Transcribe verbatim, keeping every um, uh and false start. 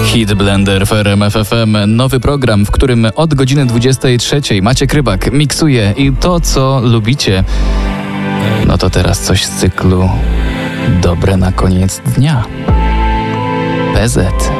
Hit Blender w R M F F M. Nowy program, w którym od godziny dwudziestej trzeciej Maciek Rybak miksuje i to, co lubicie. No to teraz coś z cyklu Dobre na koniec dnia. P Z.